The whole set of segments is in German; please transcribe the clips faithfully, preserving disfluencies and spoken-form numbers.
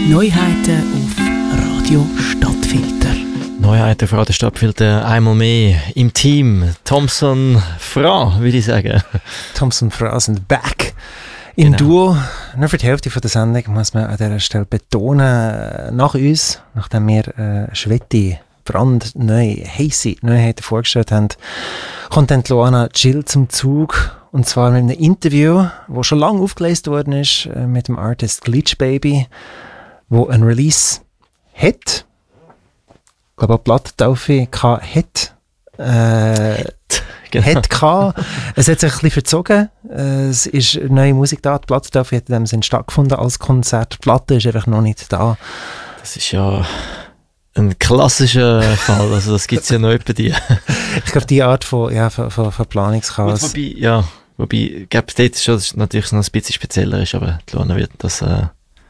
Neuheiten auf Radio Stadtfilter. Neuheiten auf Radio Stadtfilter einmal mehr im Team. Thompson Fra, würde ich sagen. Thompson Fra sind back. Im genau. Duo, nur für die Hälfte von der Sendung muss man an dieser Stelle betonen, nach uns, nachdem wir äh, Schwetti, brandneue, heisse Neuheiten vorgestellt haben, kommt dann Luana Jill zum Zug. Und zwar mit einem Interview, das schon lange aufgelesen worden ist, äh, mit dem Artist Glitch Baby, wo ein Release hat. Ich glaube auch Plattentaufe hat. Äh, genau. hat gehabt. Es hat sich ein bisschen verzogen. Es ist neue Musik da. Die Plattentaufe hat in dem Sinn stattgefunden als Konzert. Die Platte ist einfach noch nicht da. Das ist ja ein klassischer Fall. Also das gibt es ja noch bei dir. Ich glaube, die Art von, ja, von, von, von Planungschaos. Gut, wobei, ja, wobei, ich glaube, dort ist schon natürlich noch ein bisschen spezieller ist, aber die Luana wird das äh,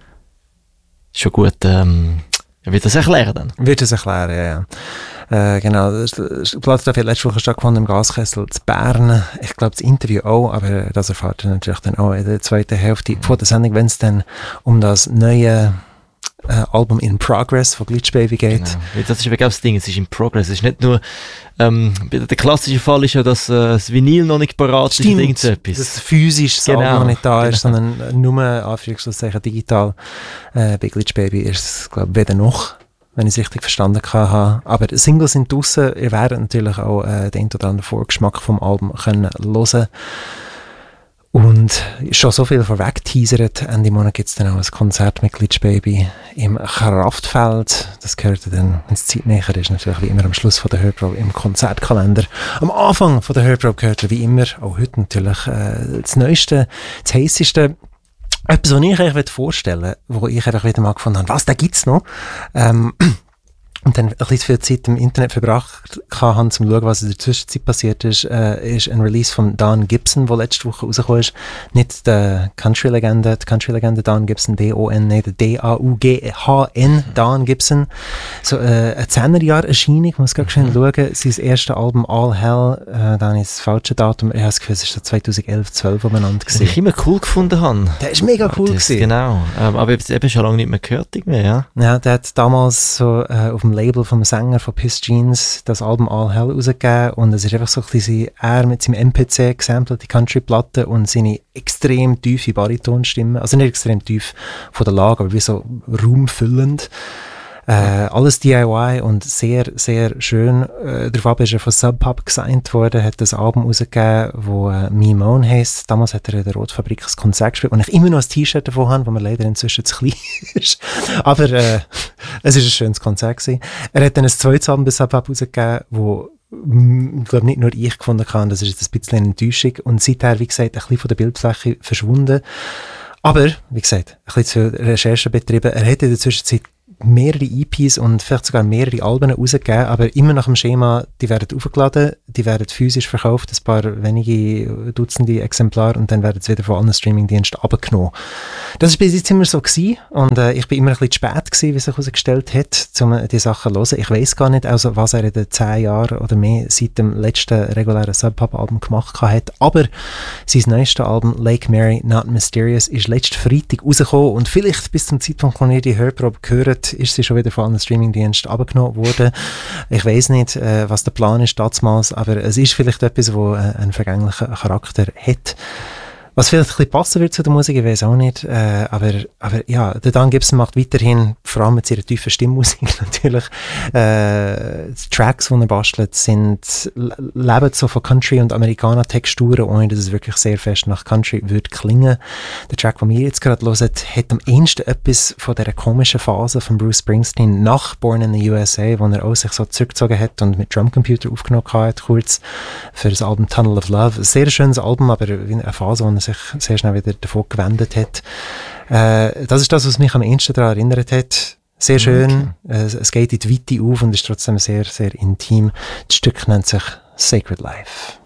schon gut, ähm, wird das erklären dann? Wird das erklären, ja, ja. Äh, genau, die Platte hat letzte Woche stattgefunden im Gaskessel zu Bern. Ich glaube, das Interview auch, aber das erfahrt ihr natürlich dann auch in der zweiten Hälfte von der Sendung, wenn es dann um das neue äh, Album In Progress von Glitch Baby geht. Genau. Das ist aber das Ding, es ist in Progress. Es ist nicht nur, ähm, der klassische Fall ist ja, dass äh, das Vinyl noch nicht parat ist. Stimmt, dass physisch das genau. Album noch nicht da ist, genau. sondern nur, Anführungszeichen, digital. Äh, bei Glitch Baby ist es, glaube ich, weder noch, wenn ich es richtig verstanden habe. Aber die Singles sind draussen. Ihr werdet natürlich auch äh, den oder anderen Vorgeschmack vom Album können hören. Und schon so viel vorweg teasert. Ende Monat gibt es dann auch ein Konzert mit Glitch Baby im Kraftfeld. Das gehört dann, wenn es Zeit näher ist, natürlich wie immer am Schluss von der Hörprobe im Konzertkalender. Am Anfang von der Hörprobe gehört er wie immer, auch heute natürlich, äh, das Neueste, das Heisseste. Etwas, was ich euch vorstellen will, wo ich einfach wieder mal gefunden habe, was, da gibt's noch? Ähm, und dann ein bisschen viel Zeit im Internet verbracht habe, um zu schauen, was in der Zwischenzeit passiert ist, äh, ist ein Release von Don Gibson, der letzte Woche rausgekommen ist. Nicht der Country-Legende, die Country-Legende Don Gibson, D O N, nein, der D A U G H N, Don Gibson. So äh, eine Zehnerjahr-Erscheinung, ich muss gerade schön schauen, sein erstes Album All Hell, äh, da habe ich das falsche Datum, ich habe das Gefühl, es ist so zweitausendelf, zwölf umeinander gewesen. Was ich immer cool gefunden habe. Der ist mega cool das, gewesen. Genau, ähm, aber ich habe eben schon lange nicht mehr gehört, mehr, ja. Ja, der hat damals so äh, auf dem Label vom Sänger von Piss Jeans das Album All Hell rausgegeben und es ist einfach so ein bisschen er mit seinem M P C gesampelt, die Country-Platte und seine extrem tiefe Baritonstimme, also nicht extrem tief von der Lage, aber wie so raumfüllend. Äh, alles D I Y und sehr, sehr schön. Äh, darauf ist er von Sub Pop gesigned worden, hat das Album rausgegeben, wo äh, Me Moan heisst. Damals hat er in der Rotfabrik ein Konzert gespielt, und ich immer noch ein T-Shirt davon habe, wo mir leider inzwischen zu klein ist. Aber äh, es war ein schönes Konzert gewesen. Er hat dann ein zweites Album bei Sub Pop rausgegeben, wo ich glaube nicht nur ich gefunden habe, das ist jetzt ein bisschen eine Enttäuschung und seither, wie gesagt, ein bisschen von der Bildfläche verschwunden. Aber, wie gesagt, ein bisschen zu Recherchen betrieben. Er hat in der Zwischenzeit mehrere E Ps und vielleicht sogar mehrere Alben rausgegeben, aber immer nach dem Schema, die werden aufgeladen, die werden physisch verkauft, ein paar wenige Dutzende Exemplare und dann werden sie wieder von allen Streamingdiensten abgenommen. Das war bis jetzt immer so gewesen und äh, ich bin immer ein bisschen zu spät gewesen, wie sich herausgestellt hat, um die Sachen zu hören. Ich weiss gar nicht, also was er in den zehn Jahren oder mehr seit dem letzten regulären Sub Pop Album gemacht hat, aber sein neuestes Album Lake Mary Not Mysterious ist letzten Freitag rausgekommen und vielleicht bis zum Zeitpunkt, wo ihr die Hörprobe gehört, ist sie schon wieder von allen Streamingdiensten abgenommen worden. Ich weiss nicht, äh, was der Plan ist damals, aber es ist vielleicht etwas, das äh, einen vergänglichen Charakter hat. Was vielleicht ein bisschen passen wird zu der Musik, ich weiß auch nicht, äh, aber, aber ja, der Dan Gibson macht weiterhin, vor allem mit seiner tiefen Stimmmusik natürlich, äh, die Tracks, die er bastelt, sind, leben so von Country- und Amerikaner-Texturen, ohne dass es wirklich sehr fest nach Country würde klingen. Der Track, den wir jetzt gerade hören, hat am ehesten etwas von dieser komischen Phase von Bruce Springsteen nach Born in the U S A, wo er auch sich so zurückgezogen hat und mit Drumcomputer aufgenommen hat, kurz für das Album Tunnel of Love. Ein sehr schönes Album, aber eine Phase, wo er sich sehr schnell wieder davon gewendet hat. Äh, das ist das, was mich am ehesten daran erinnert hat. Sehr schön. Okay. Äh, es geht in die Weite auf und ist trotzdem sehr, sehr intim. Das Stück nennt sich Sacred Life.